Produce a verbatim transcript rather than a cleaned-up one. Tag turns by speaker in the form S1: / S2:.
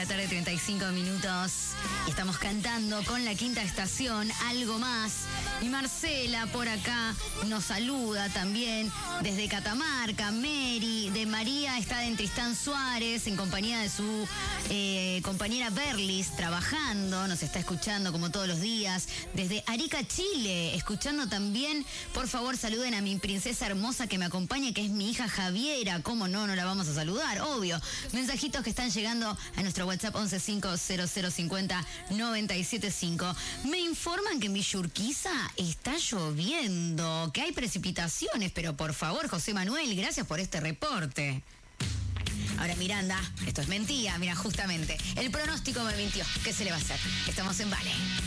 S1: tarde, treinta y cinco minutos. Y estamos cantando con la quinta estación, Algo Más. Y Marcela por acá nos saluda también desde Catamarca. Mary de María está en Tristán Suárez en compañía de su eh, compañera Berlis, trabajando. Nos está escuchando como todos los días. Desde Arica, Chile, escuchando también. Por favor, saluden a mi princesa hermosa que me acompaña, que es mi hija Javiera. ¿Cómo no? No la vamos a saludar, obvio. Mensajitos que están llegando a nuestro WhatsApp once cinco cero cero cincuenta noventa y siete cinco. Me informan que en Villurquiza está lloviendo, que hay precipitaciones, pero por favor, José Manuel, gracias por este reporte. Ahora, Miranda, esto es mentira, mira, justamente, el pronóstico me mintió. ¿Qué se le va a hacer? Estamos en Vale.